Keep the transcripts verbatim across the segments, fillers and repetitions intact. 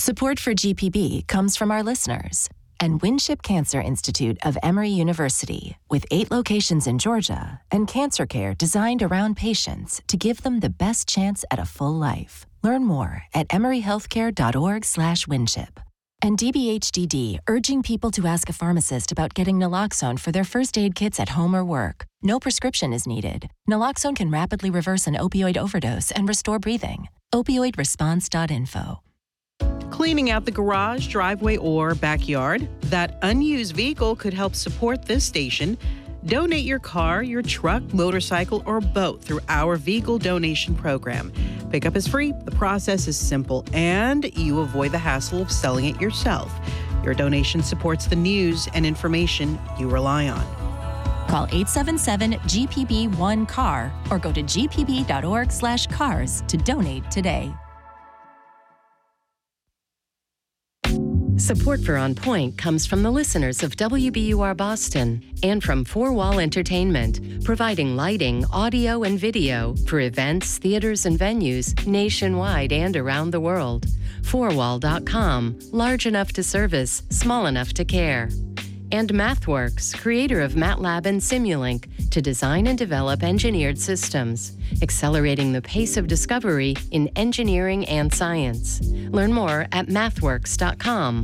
Support for G P B comes from our listeners and Winship Cancer Institute of Emory University, with eight locations in Georgia and cancer care designed around patients to give them the best chance at a full life. Learn more at emoryhealthcare.org slash Winship. And D B H D D, urging people to ask a pharmacist about getting naloxone for their first aid kits at home or work. No prescription is needed. Naloxone can rapidly reverse an opioid overdose and restore breathing. opioid response dot info. Cleaning out the garage, driveway, or backyard? That unused vehicle could help support this station. Donate your car, your truck, motorcycle, or boat through our vehicle donation program. Pickup is free, the process is simple, and you avoid the hassle of selling it yourself. Your donation supports the news and information you rely on. Call eight seven seven G P B one C A R or go to g p b dot org slash cars to donate today. Support for On Point comes from the listeners of W B U R Boston and from Four Wall Entertainment, providing lighting, audio, and video for events, theaters, and venues nationwide and around the world. four wall dot com, large enough to service, small enough to care. And MathWorks, creator of MATLAB and Simulink, to design and develop engineered systems, accelerating the pace of discovery in engineering and science. Learn more at mathworks dot com.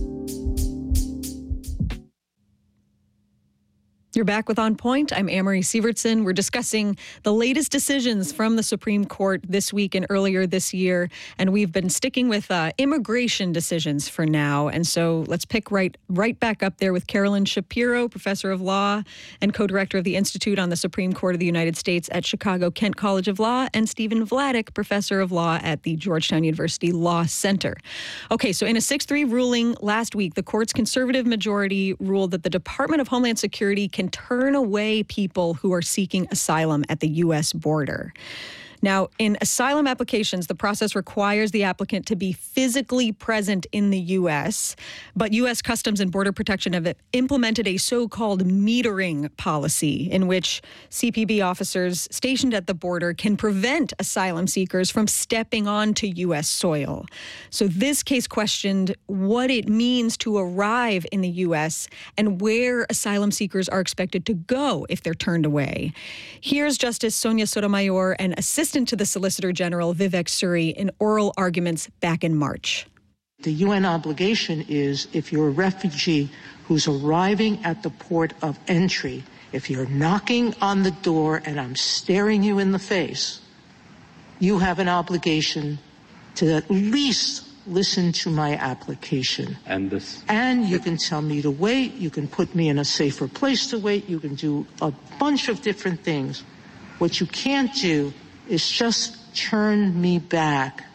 You're back with On Point. I'm Amory Sievertson. We're discussing the latest decisions from the Supreme Court this week and earlier this year, and we've been sticking with uh, immigration decisions for now. And so let's pick right right back up there with Carolyn Shapiro, professor of law and co-director of the Institute on the Supreme Court of the United States at Chicago Kent College of Law, and Stephen Vladeck, professor of law at the Georgetown University Law Center. Okay, so in a six three ruling last week, the court's conservative majority ruled that the Department of Homeland Security can turn away people who are seeking asylum at the U S border. Now, in asylum applications, the process requires the applicant to be physically present in the U S, but U S Customs and Border Protection have implemented a so-called metering policy in which C P B officers stationed at the border can prevent asylum seekers from stepping onto U S soil. So this case questioned what it means to arrive in the U S and where asylum seekers are expected to go if they're turned away. Here's Justice Sonia Sotomayor and Assistant to the Solicitor General Vivek Suri in oral arguments back in March. The U N obligation is if you're a refugee who's arriving at the port of entry, if you're knocking on the door and I'm staring you in the face, you have an obligation to at least listen to my application. And this. And you can tell me to wait, you can put me in a safer place to wait, you can do a bunch of different things. What you can't do is just turn me back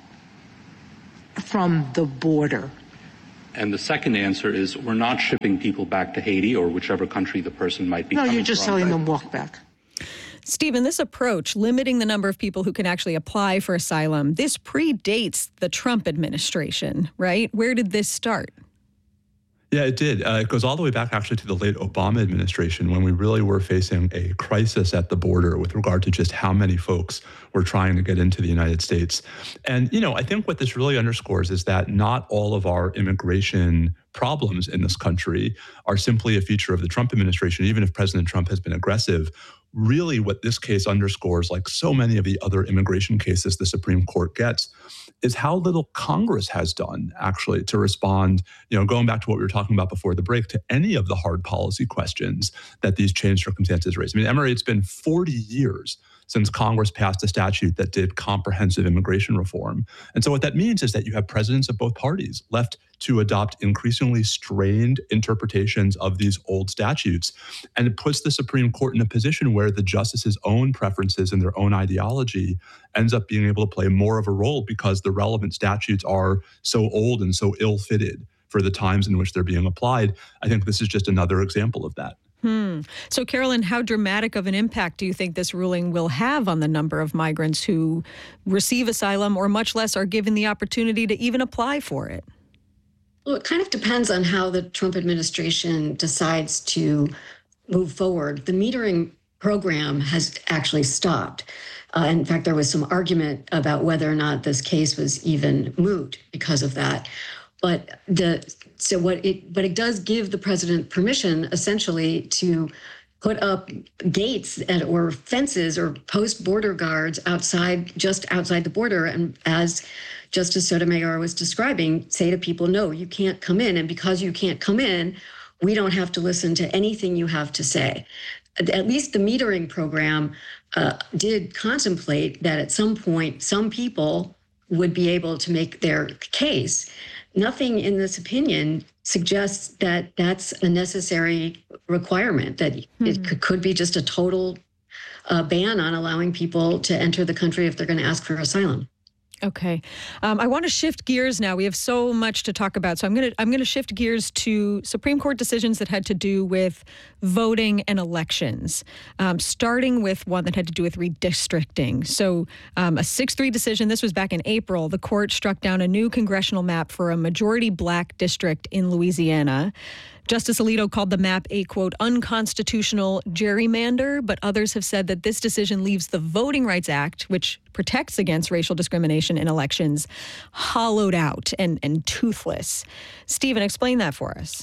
from the border. And the second answer is we're not shipping people back to Haiti or whichever country the person might be No, coming you're just from, telling right? them walk back. Stephen, this approach, limiting the number of people who can actually apply for asylum, this predates the Trump administration, right? Where did this start? Yeah, it did. Uh, it goes all the way back actually to the late Obama administration when we really were facing a crisis at the border with regard to just how many folks were trying to get into the United States. And, you know, I think what this really underscores is that not all of our immigration problems in this country are simply a feature of the Trump administration, even if President Trump has been aggressive. Really what this case underscores, like so many of the other immigration cases the Supreme Court gets, is how little Congress has done actually to respond, you know, going back to what we were talking about before the break, to any of the hard policy questions that these changed circumstances raise. I mean, Emory, it's been forty years since Congress passed a statute that did comprehensive immigration reform. And so what that means is that you have presidents of both parties left to adopt increasingly strained interpretations of these old statutes. And it puts the Supreme Court in a position where the justices' own preferences and their own ideology ends up being able to play more of a role because the relevant statutes are so old and so ill-fitted for the times in which they're being applied. I think this is just another example of that. Hmm. So, Carolyn, how dramatic of an impact do you think this ruling will have on the number of migrants who receive asylum or much less are given the opportunity to even apply for it? Well, it kind of depends on how the Trump administration decides to move forward. The metering program has actually stopped. Uh, in fact, there was some argument about whether or not this case was even moot because of that. But the so what it but it does give the president permission essentially to put up gates and, or fences or post border guards outside, just outside the border. And as Justice Sotomayor was describing, say to people, no, you can't come in. And because you can't come in, we don't have to listen to anything you have to say. At least the metering program uh, did contemplate that at some point, some people would be able to make their case. Nothing in this opinion suggests that that's a necessary requirement, that mm-hmm. it could, could be just a total uh, ban on allowing people to enter the country if they're going to ask for asylum. Okay. Um, I want to shift gears now. We have so much to talk about. So I'm going to I'm going to shift gears to Supreme Court decisions that had to do with voting and elections, um, starting with one that had to do with redistricting. So um, a six three decision, this was back in April, the court struck down a new congressional map for a majority black district in Louisiana. Justice Alito called the map a, quote, unconstitutional gerrymander, but others have said that this decision leaves the Voting Rights Act, which protects against racial discrimination in elections, hollowed out and, and toothless. Stephen, explain that for us.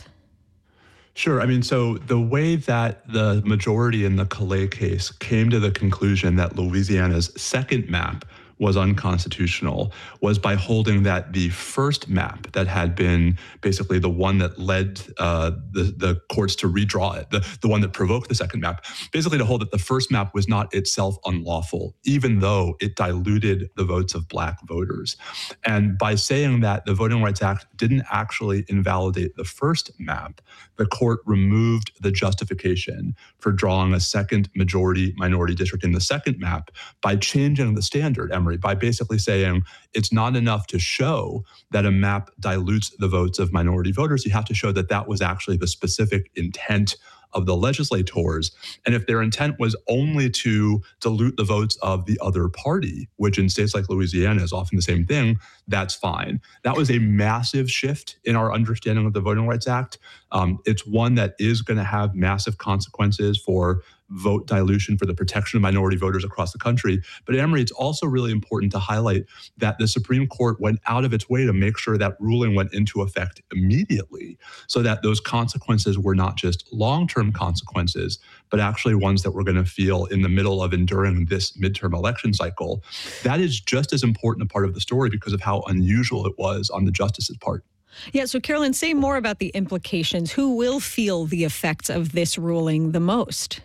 Sure. I mean, so the way that the majority in the Calais case came to the conclusion that Louisiana's second map was unconstitutional was by holding that the first map that had been basically the one that led uh, the, the courts to redraw it, the, the one that provoked the second map, basically to hold that the first map was not itself unlawful, even though it diluted the votes of black voters. And by saying that the Voting Rights Act didn't actually invalidate the first map, the court removed the justification for drawing a second majority minority district in the second map by changing the standard, Emory, by basically saying it's not enough to show that a map dilutes the votes of minority voters. You have to show that that was actually the specific intent of the legislators. And if their intent was only to dilute the votes of the other party, which in states like Louisiana is often the same thing, that's fine. That was a massive shift in our understanding of the Voting Rights Act. Um, it's one that is going to have massive consequences for vote dilution, for the protection of minority voters across the country. But Emory, it's also really important to highlight that the Supreme Court went out of its way to make sure that ruling went into effect immediately, so that those consequences were not just long-term consequences, but actually ones that we're going to feel in the middle of enduring this midterm election cycle. That is just as important a part of the story because of how unusual it was on the justice's part. Yeah, so Carolyn, say more about the implications. Who will feel the effects of this ruling the most?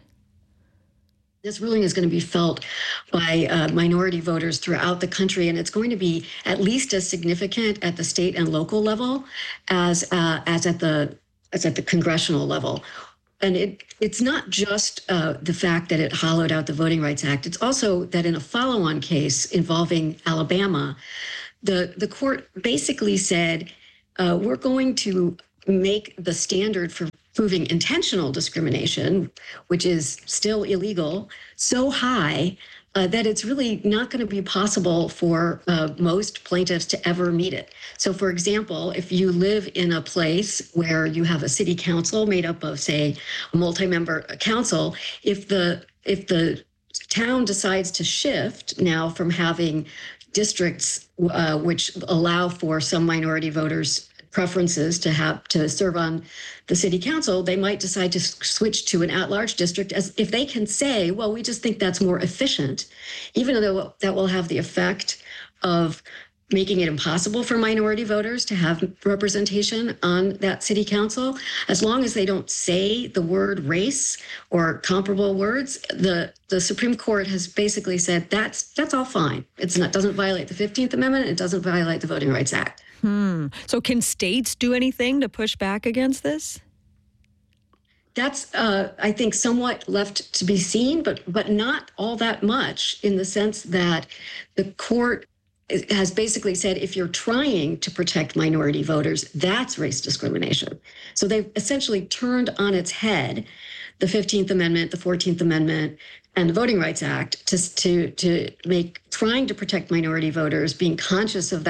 This ruling is going to be felt by uh, minority voters throughout the country, and it's going to be at least as significant at the state and local level as uh, as at the as at the congressional level. And it it's not just uh, the fact that it hollowed out the Voting Rights Act. It's also that in a follow-on case involving Alabama, the the court basically said, uh, we're going to make the standard for proving intentional discrimination, which is still illegal, so high uh, that it's really not going to be possible for uh, most plaintiffs to ever meet it. So, for example, if you live in a place where you have a city council made up of, say, a multi-member council, if the if the town decides to shift now from having districts uh, which allow for some minority voters preferences to have to serve on the city council, they might decide to switch to an at-large district, as if they can say, well, we just think that's more efficient, even though that will have the effect of making it impossible for minority voters to have representation on that city council. As long as they don't say the word race or comparable words, the the Supreme Court has basically said that's that's all fine. It's not doesn't violate the fifteenth Amendment. It doesn't violate the Voting Rights Act. Hmm. So can states do anything to push back against this? That's, uh, I think, somewhat left to be seen, but but not all that much, in the sense that the court has basically said if you're trying to protect minority voters, that's race discrimination. So they've essentially turned on its head the fifteenth Amendment, the fourteenth Amendment, and the Voting Rights Act to, to, to make trying to protect minority voters, being conscious of that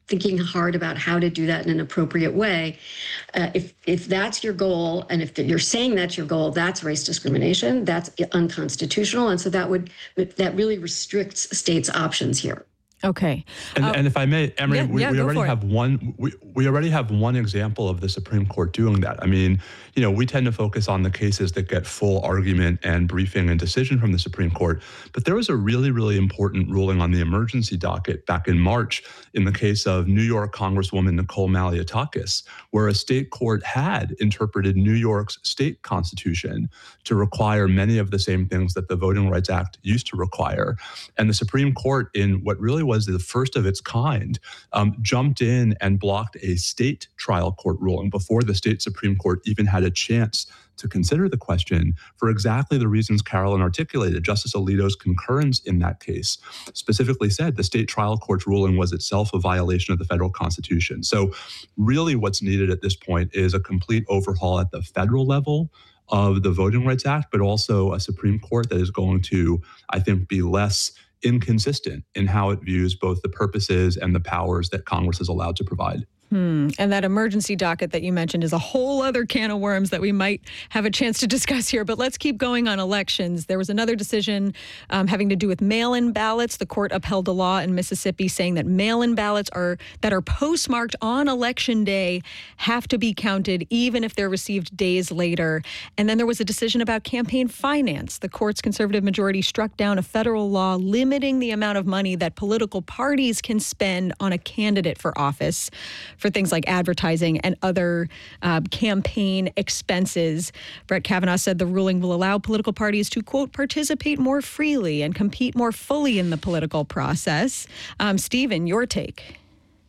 thinking hard about how to do that in an appropriate way. Uh, if if that's your goal, and if you're saying that's your goal, that's race discrimination. That's unconstitutional, and so that would that really restricts states' options here. Okay. And, uh, and if I may, Emery, yeah, we, yeah, we already have one we, we already have one example of the Supreme Court doing that. I mean, you know, we tend to focus on the cases that get full argument and briefing and decision from the Supreme Court. But there was a really, really important ruling on the emergency docket back in March in the case of New York Congresswoman Nicole Malliotakis, where a state court had interpreted New York's state constitution to require many of the same things that the Voting Rights Act used to require. And the Supreme Court, in what really was the first of its kind, um, jumped in and blocked a state trial court ruling before the state Supreme Court even had a chance to consider the question for exactly the reasons Carolyn articulated. Justice Alito's concurrence in that case specifically said the state trial court's ruling was itself a violation of the federal constitution. So really what's needed at this point is a complete overhaul at the federal level of the Voting Rights Act, but also a Supreme Court that is going to, I think, be less inconsistent in how it views both the purposes and the powers that Congress is allowed to provide. Hmm. And that emergency docket that you mentioned is a whole other can of worms that we might have a chance to discuss here. But let's keep going on elections. There was another decision um, having to do with mail-in ballots. The court upheld a law in Mississippi saying that mail-in ballots are that are postmarked on Election Day have to be counted even if they're received days later. And then there was a decision about campaign finance. The court's conservative majority struck down a federal law limiting the amount of money that political parties can spend on a candidate for office, for things like advertising and other uh, campaign expenses. Brett Kavanaugh said the ruling will allow political parties to, quote, participate more freely and compete more fully in the political process. Um, Stephen, your take.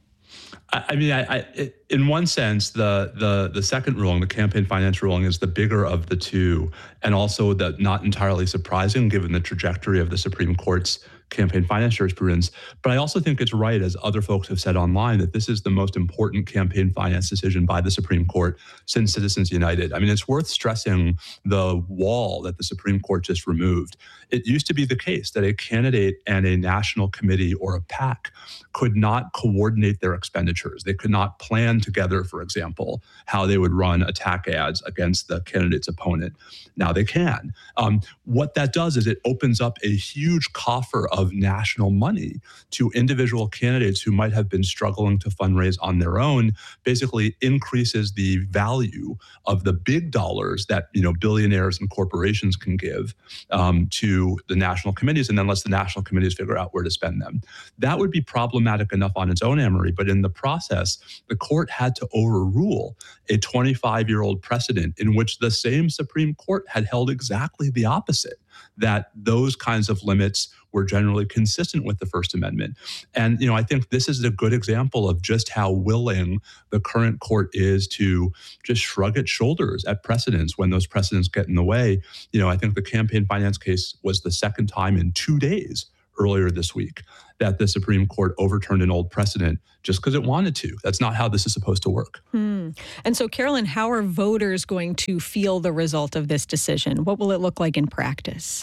I mean, I, I, in one sense, the the the second ruling, the campaign finance ruling, is the bigger of the two, and also the not entirely surprising given the trajectory of the Supreme Court's campaign finance jurisprudence. But I also think it's right, as other folks have said online, that this is the most important campaign finance decision by the Supreme Court since Citizens United. I mean, it's worth stressing the wall that the Supreme Court just removed. It used to be the case that a candidate and a national committee or a PAC could not coordinate their expenditures. They could not plan together, for example, how they would run attack ads against the candidate's opponent. Now they can. Um, what that does is it opens up a huge coffer of national money to individual candidates who might have been struggling to fundraise on their own, basically increases the value of the big dollars that, you know, billionaires and corporations can give um, to the national committees, and then lets the national committees figure out where to spend them. That would be problematic enough on its own, Emery, but in the process, the court had to overrule a twenty-five-year-old precedent in which the same Supreme Court had held exactly the opposite, that those kinds of limits were generally consistent with the First Amendment. And, you know, I think this is a good example of just how willing the current court is to just shrug its shoulders at precedents when those precedents get in the way. You know, I think the campaign finance case was the second time in two days earlier this week that the Supreme Court overturned an old precedent just because it wanted to. That's not how this is supposed to work. Hmm. And so, Carolyn, how are voters going to feel the result of this decision? What will it look like in practice?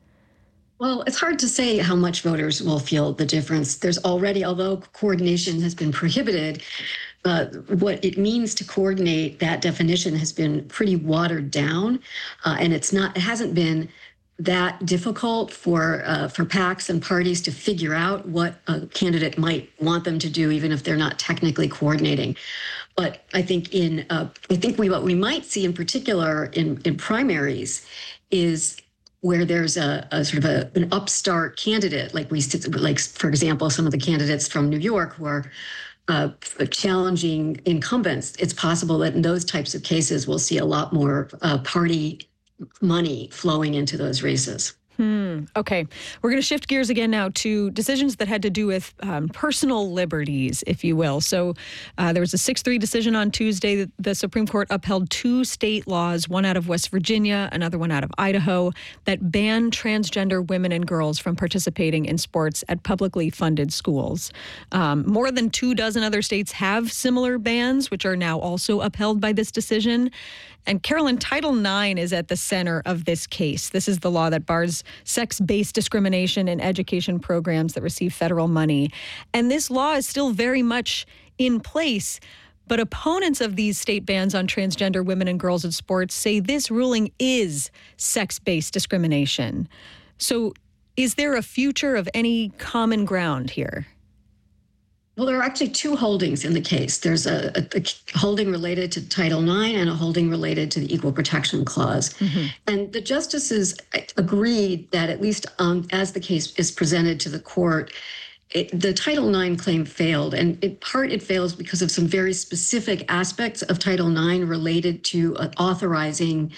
Well, it's hard to say how much voters will feel the difference. There's already, although coordination has been prohibited, uh, what it means to coordinate, that definition has been pretty watered down, uh, and it's not, it hasn't been that difficult for uh, for PACs and parties to figure out what a candidate might want them to do, even if they're not technically coordinating. But I think in uh, I think we what we might see in particular in in primaries is where there's a, a sort of a, an upstart candidate, like we like for example some of the candidates from New York who are uh, challenging incumbents. It's possible that in those types of cases we'll see a lot more uh, party money flowing into those races. Hmm. Okay. We're going to shift gears again now to decisions that had to do with um, personal liberties, if you will. So uh, there was a six three decision on Tuesday. The Supreme Court upheld two state laws, one out of West Virginia, another one out of Idaho, that ban transgender women and girls from participating in sports at publicly funded schools. Um, more than two dozen other states have similar bans, which are now also upheld by this decision. And Carolyn, Title nine is at the center of this case. This is the law that bars sex-based discrimination in education programs that receive federal money. And this law is still very much in place. But opponents of these state bans on transgender women and girls in sports say this ruling is sex-based discrimination. So is there a future of any common ground here? Well, there are actually two holdings in the case. There's a, a, a holding related to Title nine and a holding related to the Equal Protection Clause. Mm-hmm. And the justices agreed that, at least um, as the case is presented to the court, It, the Title nine claim failed, and in part it fails because of some very specific aspects of Title nine related to uh, authorizing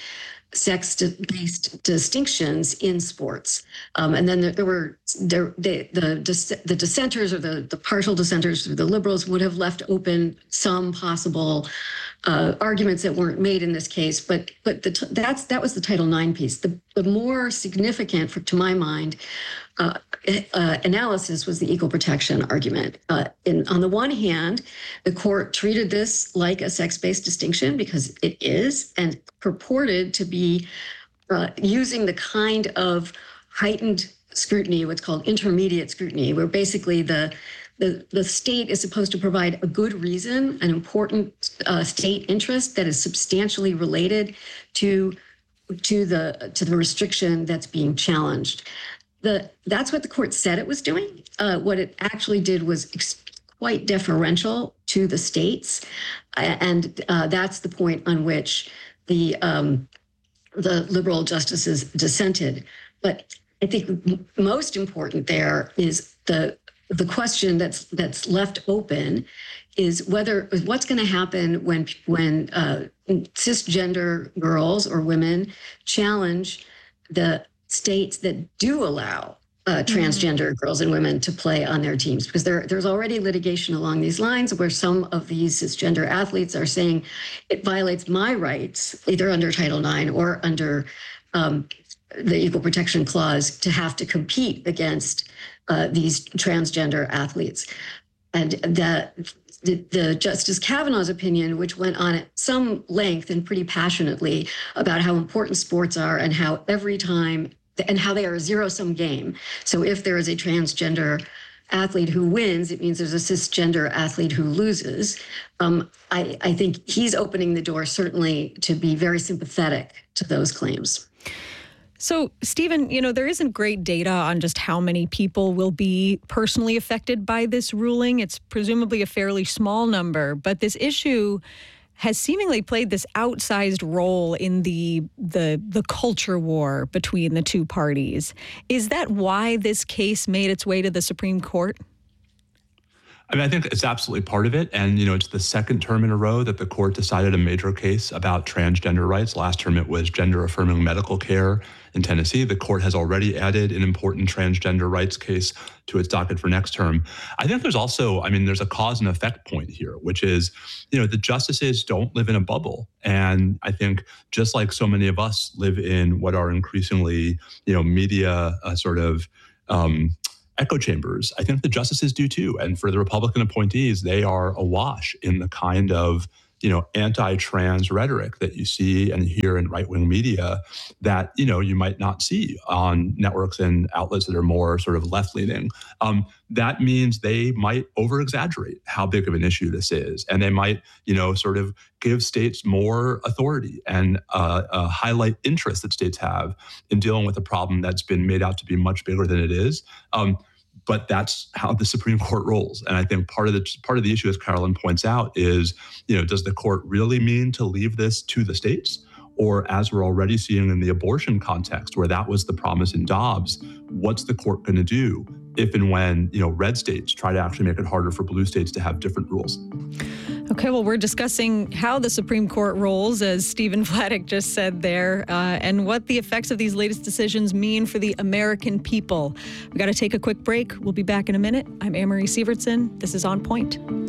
sex-based distinctions in sports. Um, and then there, there were there, they, the the dissenters or the, the partial dissenters, the liberals, would have left open some possible uh, arguments that weren't made in this case. But but the, that's that was the Title nine piece. The, the more significant, for, to my mind, Uh, uh, analysis was the equal protection argument. Uh, in, on the one hand, the court treated this like a sex-based distinction because it is, and purported to be uh, using the kind of heightened scrutiny, what's called intermediate scrutiny, where basically the the, the state is supposed to provide a good reason, an important uh, state interest that is substantially related to to the to the restriction that's being challenged. The, that's what the court said it was doing. Uh, what it actually did was ex- quite deferential to the states. Uh, and uh, that's the point on which the um, the liberal justices dissented. But I think m- most important there is the the question that's that's left open is whether what's going to happen when when uh, cisgender girls or women challenge the states that do allow uh, transgender mm-hmm. girls and women to play on their teams, because there, there's already litigation along these lines where some of these cisgender athletes are saying it violates my rights, either under Title nine or under um, the Equal Protection Clause, to have to compete against uh, these transgender athletes. And that the, the Justice Kavanaugh's opinion, which went on at some length and pretty passionately about how important sports are and how every time and how they are a zero-sum game. So if there is a transgender athlete who wins, it means there's a cisgender athlete who loses. Um, I, I think he's opening the door, certainly, to be very sympathetic to those claims. So, Stephen, you know, there isn't great data on just how many people will be personally affected by this ruling. It's presumably a fairly small number, but this issue has seemingly played this outsized role in the the the culture war between the two parties. Is that why this case made its way to the Supreme Court? I mean, I think it's absolutely part of it. And, you know, it's the second term in a row that the court decided a major case about transgender rights. Last term, it was gender-affirming medical care in Tennessee. The court has already added an important transgender rights case to its docket for next term. I think there's also, I mean, there's a cause and effect point here, which is, you know, the justices don't live in a bubble. And I think just like so many of us live in what are increasingly, you know, media uh, sort of, um, echo chambers, I think the justices do too. And for the Republican appointees, they are awash in the kind of, you know, anti-trans rhetoric that you see and hear in right-wing media that, you know, you might not see on networks and outlets that are more sort of left-leaning. Um, that means they might over-exaggerate how big of an issue this is. And they might, you know, sort of give states more authority and uh, uh, highlight interest that states have in dealing with a problem that's been made out to be much bigger than it is. Um, But that's how the Supreme Court rolls. And I think part of the part of the issue, as Carolyn points out, is, you know, does the court really mean to leave this to the states? Or, as we're already seeing in the abortion context, where that was the promise in Dobbs, what's the court going to do if and when, you know, red states try to actually make it harder for blue states to have different rules? Okay, well, we're discussing how the Supreme Court rolls, as Stephen Vladeck just said there, uh, and what the effects of these latest decisions mean for the American people. We've got to take a quick break. We'll be back in a minute. I'm Anne-Marie Sievertson. This is On Point.